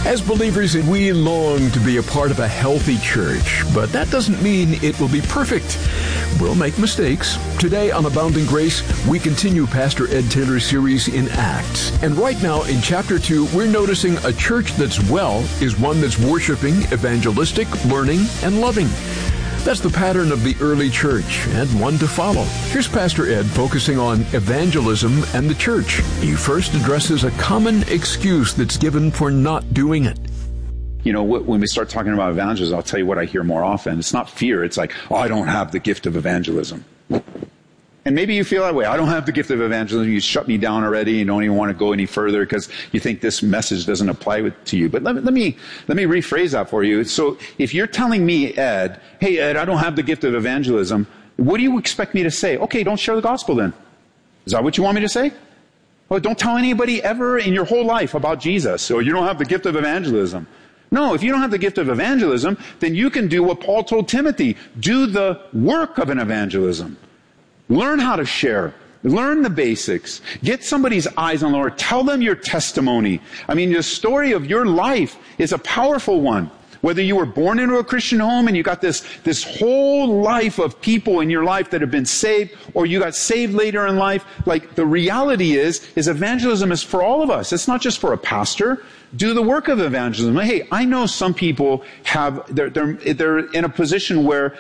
As believers, we long to be a part of a healthy church, but that doesn't mean it will be perfect. We'll make mistakes. Today on Abounding Grace, we continue Pastor Ed Taylor's series in Acts. And right now in chapter 2, we're noticing a church that's well is one that's worshiping, evangelistic, learning, and loving. That's the pattern of the early church and one to follow. Here's Pastor Ed focusing on evangelism and the church. He first addresses a common excuse that's given for not doing it. You know, when we start talking about evangelism, I'll tell you what I hear more often. It's not fear. It's like, oh, I don't have the gift of evangelism. And maybe you feel that way. I don't have the gift of evangelism. You shut me down already. You don't even want to go any further because you think this message doesn't apply to you. But let me rephrase that for you. So if you're telling me, Ed, hey, Ed, I don't have the gift of evangelism, what do you expect me to say? Okay, don't share the gospel then. Is that what you want me to say? Oh, don't tell anybody ever in your whole life about Jesus. So you don't have the gift of evangelism. No, if you don't have the gift of evangelism, then you can do what Paul told Timothy. Do the work of an evangelism. Learn how to share. Learn the basics. Get somebody's eyes on the Lord. Tell them your testimony. I mean, the story of your life is a powerful one. Whether you were born into a Christian home and you got this whole life of people in your life that have been saved, or you got saved later in life, like the reality is evangelism is for all of us. It's not just for a pastor. Do the work of evangelism. Hey, I know some people they're in a position where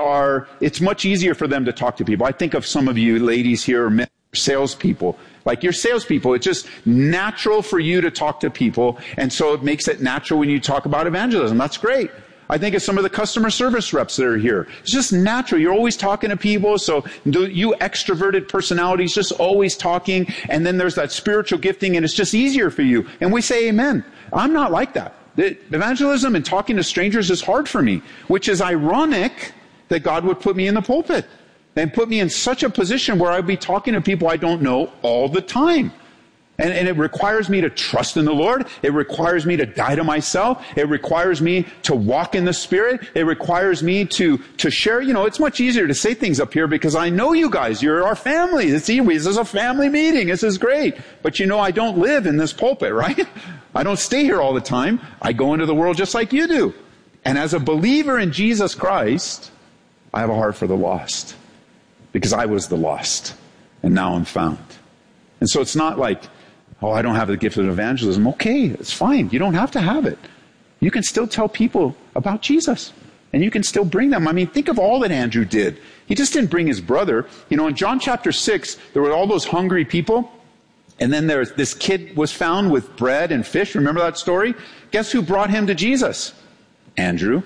it's much easier for them to talk to people. I think of some of you ladies here, men, salespeople. Like you're salespeople, it's just natural for you to talk to people, and so it makes it natural when you talk about evangelism. That's great. I think of some of the customer service reps that are here. It's just natural. You're always talking to people, so you extroverted personalities just always talking, and then there's that spiritual gifting, and it's just easier for you. And we say amen. I'm not like that. Evangelism and talking to strangers is hard for me, which is ironic that God would put me in the pulpit and put me in such a position where I'd be talking to people I don't know all the time. And it requires me to trust in the Lord. It requires me to die to myself. It requires me to walk in the Spirit. It requires me to share. You know, it's much easier to say things up here because I know you guys. You're our family. This is a family meeting. This is great. But you know, I don't live in this pulpit, right? I don't stay here all the time. I go into the world just like you do. And as a believer in Jesus Christ, I have a heart for the lost. Because I was the lost. And now I'm found. And so it's not like, oh, I don't have the gift of evangelism. Okay, it's fine. You don't have to have it. You can still tell people about Jesus. And you can still bring them. I mean, think of all that Andrew did. He just didn't bring his brother. You know, in John chapter 6, there were all those hungry people. And then this kid was found with bread and fish. Remember that story? Guess who brought him to Jesus? Andrew.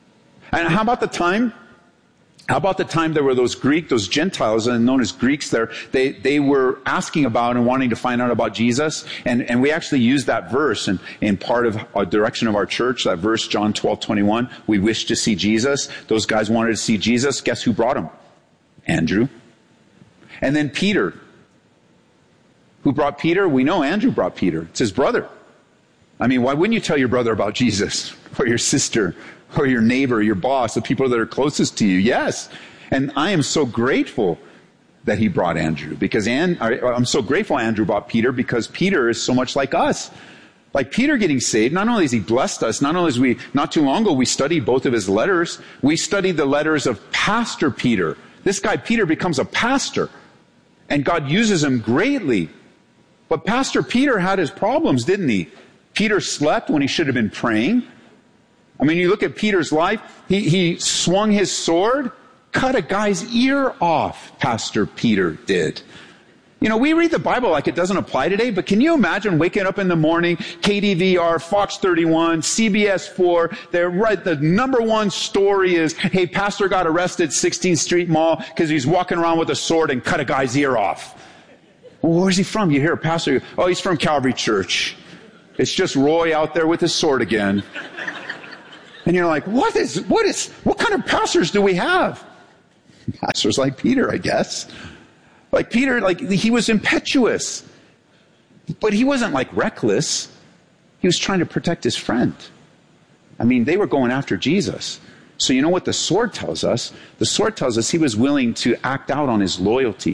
And how about the time there were those Gentiles known as Greeks there, they were asking about and wanting to find out about Jesus. And we actually used that verse in part of our direction of our church, that verse, John 12:21. We wish to see Jesus. Those guys wanted to see Jesus. Guess who brought him? Andrew. And then Peter. Who brought Peter? We know Andrew brought Peter. It's his brother. I mean, why wouldn't you tell your brother about Jesus? Or your sister? Or your neighbor, your boss, the people that are closest to you. Yes. And I am so grateful that he brought Andrew. I'm so grateful Andrew brought Peter because Peter is so much like us. Like Peter getting saved, not only has he blessed us, not too long ago we studied both of his letters. We studied the letters of Pastor Peter. This guy Peter becomes a pastor. And God uses him greatly. But Pastor Peter had his problems, didn't he? Peter slept when he should have been praying. I mean, you look at Peter's life, he swung his sword, cut a guy's ear off, Pastor Peter did. You know, we read the Bible like it doesn't apply today, but can you imagine waking up in the morning, KDVR, Fox 31, CBS 4, the number one story is, hey, pastor got arrested 16th Street Mall because he's walking around with a sword and cut a guy's ear off. Well, where's he from? You hear a pastor, oh, he's from Calvary Church. It's just Roy out there with his sword again. And you're like, what kind of pastors do we have? Pastors like Peter, I guess. Like Peter, he was impetuous. But he wasn't reckless. He was trying to protect his friend. I mean, they were going after Jesus. So you know what the sword tells us? The sword tells us he was willing to act out on his loyalty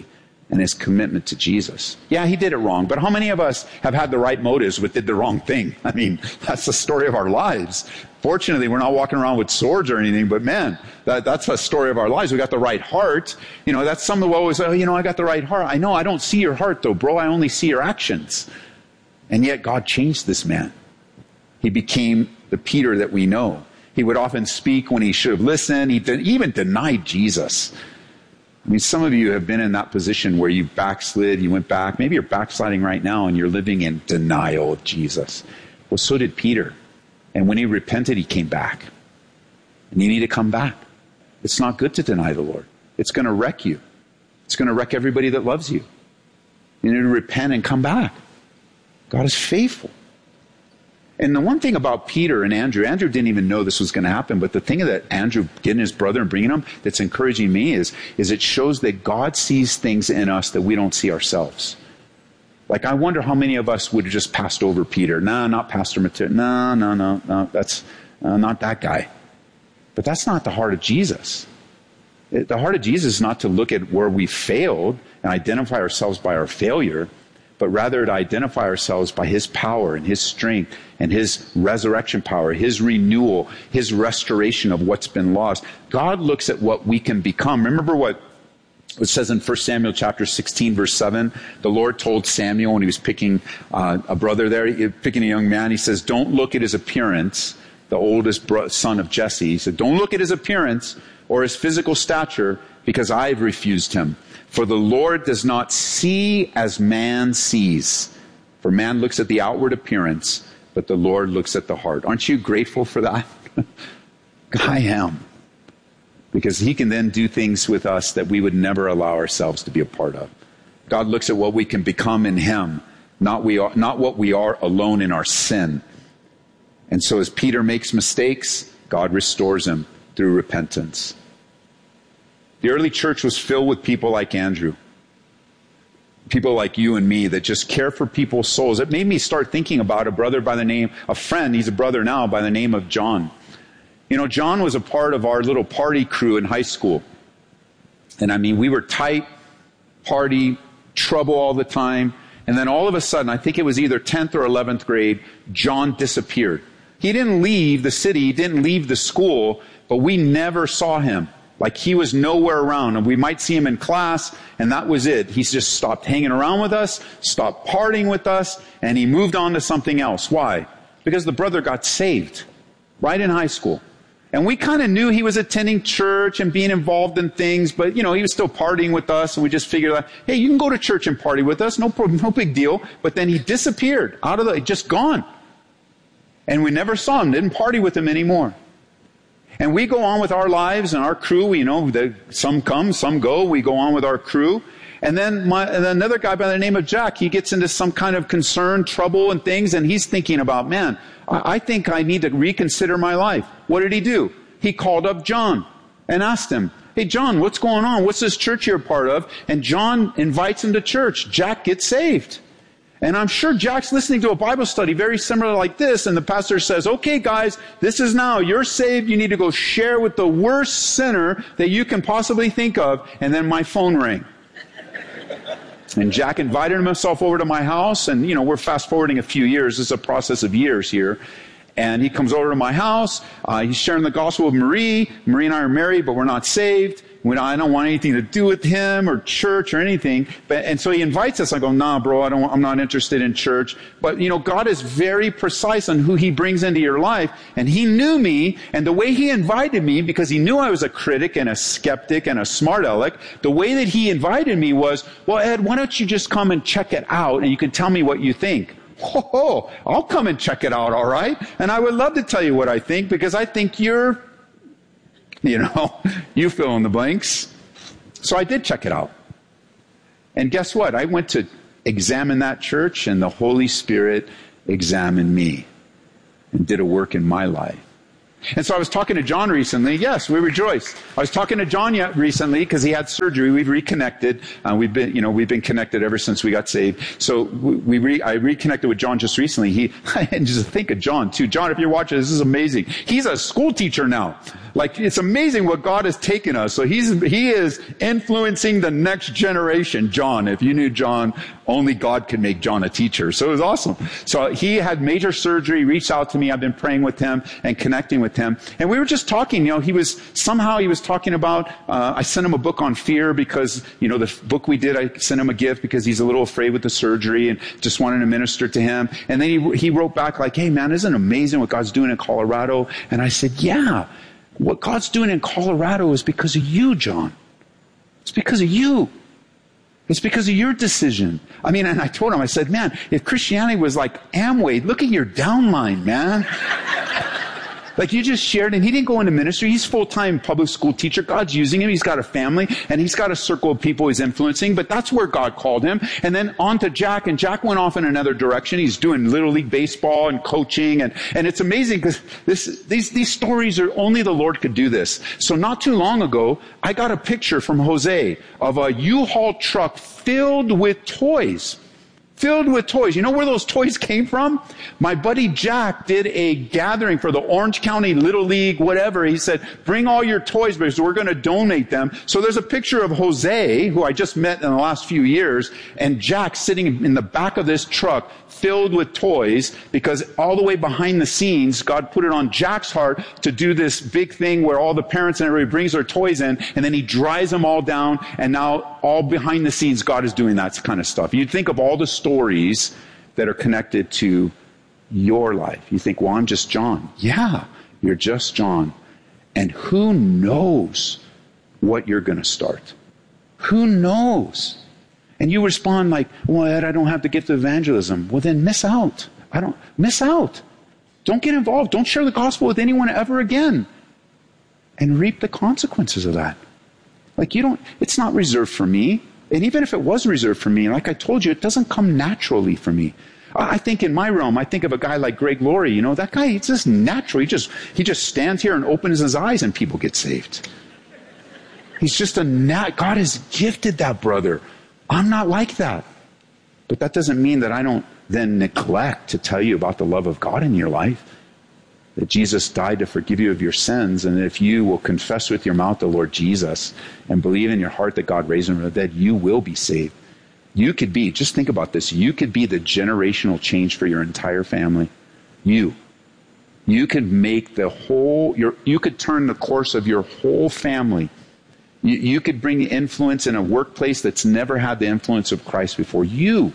and his commitment to Jesus. Yeah, he did it wrong, but how many of us have had the right motives but did the wrong thing? I mean, that's the story of our lives. Fortunately, we're not walking around with swords or anything, but man, that's a story of our lives. We got the right heart. You know, that's some of the always say, I got the right heart. I know, I don't see your heart though, bro. I only see your actions. And yet God changed this man. He became the Peter that we know. He would often speak when he should have listened. He even denied Jesus. I mean, some of you have been in that position where you backslid, you went back. Maybe you're backsliding right now and you're living in denial of Jesus. Well, so did Peter. And when he repented, he came back. And you need to come back. It's not good to deny the Lord. It's going to wreck you. It's going to wreck everybody that loves you. You need to repent and come back. God is faithful. And the one thing about Peter and Andrew didn't even know this was going to happen, but the thing that Andrew getting his brother and bringing him that's encouraging me is it shows that God sees things in us that we don't see ourselves. Like, I wonder how many of us would have just passed over Peter. No, not Pastor Matteo. No, that's not that guy. But that's not the heart of Jesus. The heart of Jesus is not to look at where we failed and identify ourselves by our failure, but rather to identify ourselves by his power and his strength and his resurrection power, his renewal, his restoration of what's been lost. God looks at what we can become. Remember what it says in 1 Samuel chapter 16, verse 7? The Lord told Samuel when he was picking a brother there, picking a young man, he says, don't look at his appearance, the oldest son of Jesse. He said, don't look at his appearance or his physical stature, because I've refused him. For the Lord does not see as man sees. For man looks at the outward appearance, but the Lord looks at the heart. Aren't you grateful for that? I am. Because he can then do things with us that we would never allow ourselves to be a part of. God looks at what we can become in him, not what we are alone in our sin. And so as Peter makes mistakes, God restores him through repentance. The early church was filled with people like Andrew. People like you and me that just care for people's souls. It made me start thinking about a friend, he's a brother now, by the name of John. You know, John was a part of our little party crew in high school. And I mean, we were tight, party, trouble all the time. And then all of a sudden, I think it was either 10th or 11th grade, John disappeared. He didn't leave the city, he didn't leave the school, but we never saw him. Like, he was nowhere around, and we might see him in class, and that was it. He's just stopped hanging around with us, stopped partying with us, and he moved on to something else. Why? Because the brother got saved right in high school. And we kind of knew he was attending church and being involved in things, but, he was still partying with us, and we just figured out, hey, you can go to church and party with us, no big deal. But then he disappeared just gone. And we never saw him, didn't party with him anymore. And we go on with our lives and our crew, some come, some go, we go on with our crew. And then another guy by the name of Jack, he gets into some kind of concern, trouble and things, and he's thinking about, man, I think I need to reconsider my life. What did he do? He called up John and asked him, hey, John, what's going on? What's this church you're a part of? And John invites him to church. Jack gets saved. And I'm sure Jack's listening to a Bible study very similar like this, and the pastor says, okay, guys, this is now, you're saved, you need to go share with the worst sinner that you can possibly think of, and then my phone rang. And Jack invited himself over to my house, and, we're fast-forwarding a few years, this is a process of years here, and he comes over to my house, he's sharing the gospel with Marie and I are married, but we're not saved. I don't want anything to do with him or church or anything. And so he invites us. I go, nah, bro, I'm not interested in church. But, God is very precise on who he brings into your life. And he knew me, and the way he invited me, because he knew I was a critic and a skeptic and a smart aleck, the way that he invited me was, well, Ed, why don't you just come and check it out and you can tell me what you think. Oh, I'll come and check it out, all right? And I would love to tell you what I think, because I think you're, you fill in the blanks. So I did check it out. And guess what? I went to examine that church, and the Holy Spirit examined me and did a work in my life. And so I was talking to John recently. Yes, we rejoice. I was talking to John recently because he had surgery. We've reconnected. We've been connected ever since we got saved. So I reconnected with John just recently. And just think of John too. John, if you're watching, this is amazing. He's a school teacher now. Like, it's amazing what God has taken us. So he is influencing the next generation. John, if you knew John, only God could make John a teacher. So it was awesome. So he had major surgery, reached out to me. I've been praying with him and connecting with him. And we were just talking, he was talking about, I sent him a book on fear because, the book we did, I sent him a gift because he's a little afraid with the surgery and just wanted to minister to him. And then he wrote back like, hey man, isn't it amazing what God's doing in Colorado? And I said, yeah. What God's doing in Colorado is because of you, John. It's because of you. It's because of your decision. And I told him, I said, man, if Christianity was like Amway, look at your downline, man. Like you just shared, and he didn't go into ministry. He's full-time public school teacher. God's using him. He's got a family, and he's got a circle of people he's influencing, but that's where God called him. And then on to Jack, and Jack went off in another direction. He's doing Little League baseball and coaching, and it's amazing because these stories are only the Lord could do this. So not too long ago, I got a picture from Jose of a U-Haul truck filled with toys. Filled with toys. You know where those toys came from? My buddy Jack did a gathering for the Orange County Little League, whatever. He said, bring all your toys because we're going to donate them. So there's a picture of Jose, who I just met in the last few years, and Jack sitting in the back of this truck filled with toys because all the way behind the scenes, God put it on Jack's heart to do this big thing where all the parents and everybody brings their toys in, and then he dries them all down, and now all behind the scenes, God is doing that kind of stuff. You'd think of all the stories that are connected to your life. You think, well, I'm just John. Yeah, you're just John. And who knows what you're going to start? Who knows? And you respond like, well, Ed, I don't have the gift of evangelism. Well, then miss out. Miss out. Don't get involved. Don't share the gospel with anyone ever again. And reap the consequences of that. Like it's not reserved for me. And even if it was reserved for me, like I told you, it doesn't come naturally for me. I think in my realm, I think of a guy like Greg Laurie. That guy, it's just natural. He just stands here and opens his eyes and people get saved. He's just God has gifted that brother. I'm not like that. But that doesn't mean that I don't then neglect to tell you about the love of God in your life. That Jesus died to forgive you of your sins, and if you will confess with your mouth the Lord Jesus and believe in your heart that God raised him from the dead, you will be saved. You could be, just think about this, you could be the generational change for your entire family. You could make you could turn the course of your whole family. You could bring influence in a workplace that's never had the influence of Christ before. And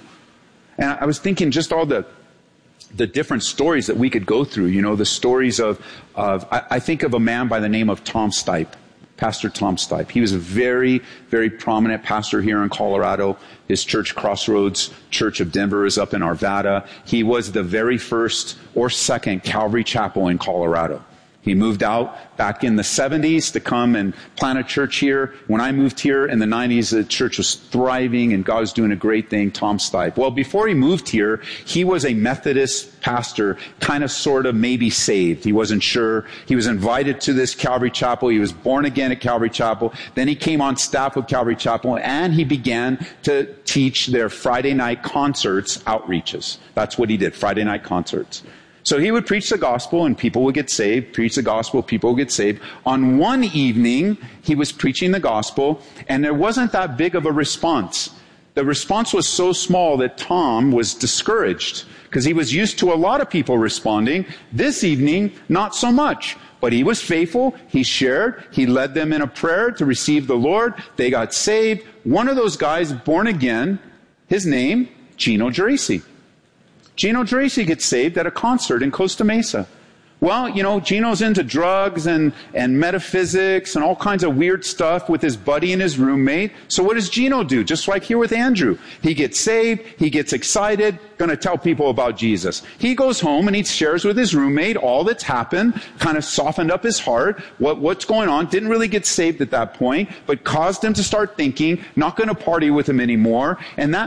I was thinking just all the different stories that we could go through, the stories of I think of a man by the name of Tom Stipe, Pastor Tom Stipe. He was a very, very prominent pastor here in Colorado. His church, Crossroads Church of Denver, is up in Arvada. He was the very first or second Calvary Chapel in Colorado. He moved out back in the 70s to come and plant a church here. When I moved here in the 90s, the church was thriving and God was doing a great thing, Tom Stipe. Well, before he moved here, he was a Methodist pastor, kind of, sort of, maybe saved. He wasn't sure. He was invited to this Calvary Chapel. He was born again at Calvary Chapel. Then he came on staff with Calvary Chapel and he began to teach their Friday night concerts, outreaches. That's what he did, Friday night concerts. So he would preach the gospel and people would get saved, preach the gospel, people would get saved. On one evening, he was preaching the gospel and there wasn't that big of a response. The response was so small that Tom was discouraged because he was used to a lot of people responding. This evening, not so much. But he was faithful. He shared. He led them in a prayer to receive the Lord. They got saved. One of those guys, born again, his name, Gino Geraci. Gino Geraci gets saved at a concert in Costa Mesa. Well, Gino's into drugs and metaphysics and all kinds of weird stuff with his buddy and his roommate. So what does Gino do? Just like here with Andrew. He gets saved. He gets excited. Going to tell people about Jesus. He goes home and he shares with his roommate all that's happened. Kind of softened up his heart. What's going on. Didn't really get saved at that point, but caused him to start thinking, not going to party with him anymore. And that